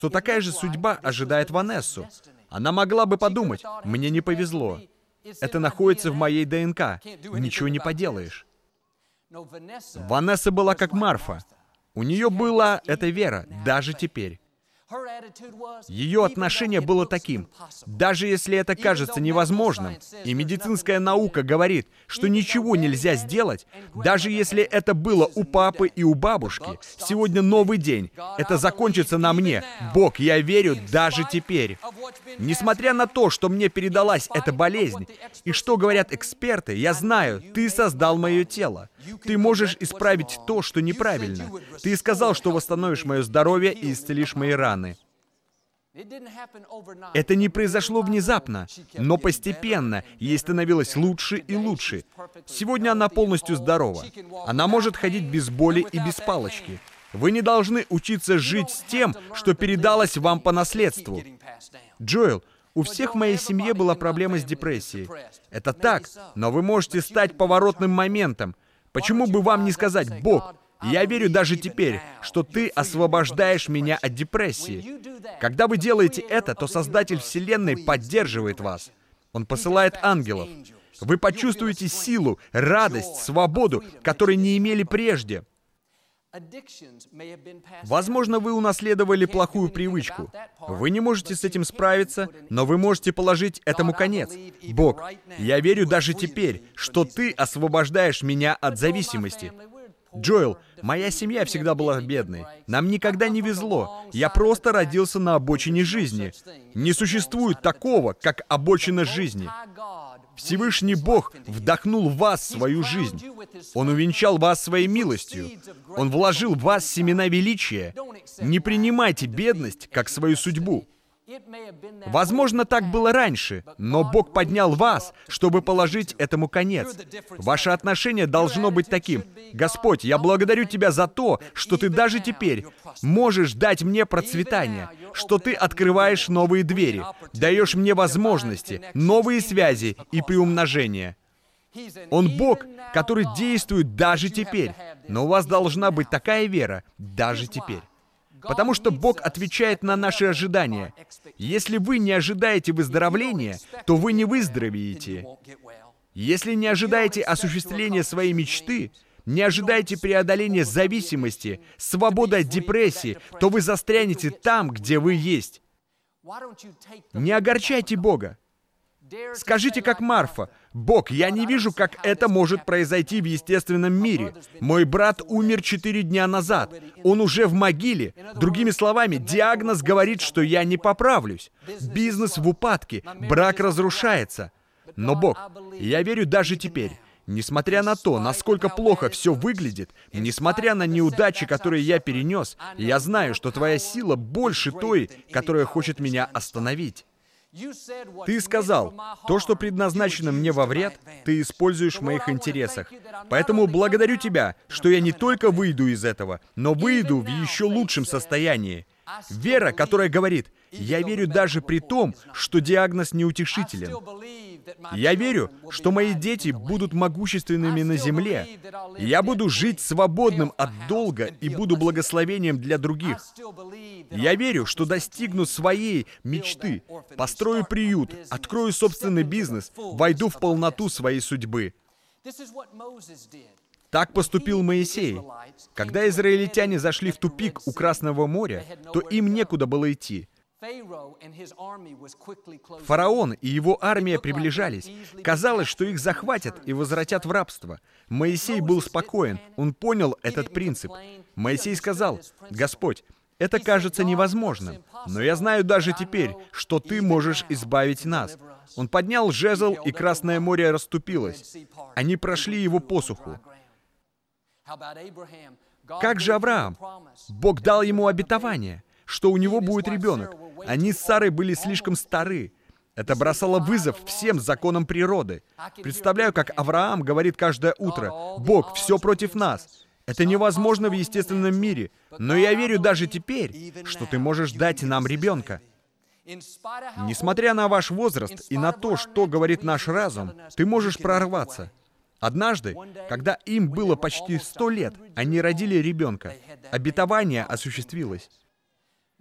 что такая же судьба ожидает Ванессу. Она могла бы подумать: «Мне не повезло. Это находится в моей ДНК. Ничего не поделаешь». Ванесса была как Марфа. У нее была эта вера даже теперь. Ее отношение было таким: даже если это кажется невозможным, и медицинская наука говорит, что ничего нельзя сделать, даже если это было у папы и у бабушки, сегодня новый день, это закончится на мне. Бог, я верю даже теперь. Несмотря на то, что мне передалась эта болезнь, и что говорят эксперты, я знаю, Ты создал мое тело. Ты можешь исправить то, что неправильно. Ты сказал, что восстановишь мое здоровье и исцелишь мои раны. Это не произошло внезапно, но постепенно ей становилось лучше и лучше. Сегодня она полностью здорова. Она может ходить без боли и без палочки. Вы не должны учиться жить с тем, что передалось вам по наследству. Джоэл, у всех в моей семье была проблема с депрессией. Это так, но вы можете стать поворотным моментом. Почему бы вам не сказать: «Бог, я верю даже теперь, что Ты освобождаешь меня от депрессии». Когда вы делаете это, то Создатель Вселенной поддерживает вас. Он посылает ангелов. Вы почувствуете силу, радость, свободу, которой не имели прежде. Возможно, вы унаследовали плохую привычку. Вы не можете с этим справиться, но вы можете положить этому конец. Бог, я верю даже теперь, что Ты освобождаешь меня от зависимости. Джоэл, моя семья всегда была бедной. Нам никогда не везло. Я просто родился на обочине жизни. Не существует такого, как обочина жизни. Всевышний Бог вдохнул в вас свою жизнь. Он увенчал вас своей милостью. Он вложил в вас семена величия. Не принимайте бедность как свою судьбу. Возможно, так было раньше, но Бог поднял вас, чтобы положить этому конец. Ваше отношение должно быть таким: «Господь, я благодарю Тебя за то, что Ты даже теперь можешь дать мне процветание, что Ты открываешь новые двери, даешь мне возможности, новые связи и приумножение». Он Бог, который действует даже теперь, но у вас должна быть такая вера даже теперь. Потому что Бог отвечает на наши ожидания. Если вы не ожидаете выздоровления, то вы не выздоровеете. Если не ожидаете осуществления своей мечты, не ожидаете преодоления зависимости, свободы от депрессии, то вы застрянете там, где вы есть. Не огорчайте Бога. Скажите, как Марфа: «Бог, я не вижу, как это может произойти в естественном мире. Мой брат умер 4 дня назад. Он уже в могиле. Другими словами, диагноз говорит, что я не поправлюсь. Бизнес в упадке, брак разрушается. Но Бог, я верю даже теперь. Несмотря на то, насколько плохо все выглядит, несмотря на неудачи, которые я перенес, я знаю, что Твоя сила больше той, которая хочет меня остановить». Ты сказал: «То, что предназначено мне во вред, Ты используешь в моих интересах. Поэтому благодарю Тебя, что я не только выйду из этого, но выйду в еще лучшем состоянии». Вера, которая говорит: «Я верю даже при том, что диагноз неутешителен. Я верю, что мои дети будут могущественными на земле. Я буду жить свободным от долга и буду благословением для других. Я верю, что достигну своей мечты, построю приют, открою собственный бизнес, войду в полноту своей судьбы». Так поступил Моисей. Когда израильтяне зашли в тупик у Красного моря, то им некуда было идти. Фараон и его армия приближались. Казалось, что их захватят и возвратят в рабство. Моисей был спокоен. Он понял этот принцип. Моисей сказал: «Господь, это кажется невозможным, но я знаю даже теперь, что Ты можешь избавить нас». Он поднял жезл, и Красное море расступилось. Они прошли его посуху. Как же Авраам? Бог дал ему обетование, что у него будет ребенок. Они с Сарой были слишком стары. Это бросало вызов всем законам природы. Представляю, как Авраам говорит каждое утро: «Бог, все против нас. Это невозможно в естественном мире, но я верю даже теперь, что Ты можешь дать нам ребенка». Несмотря на ваш возраст и на то, что говорит наш разум, ты можешь прорваться. Однажды, когда им было почти 100 лет, они родили ребенка. Обетование осуществилось.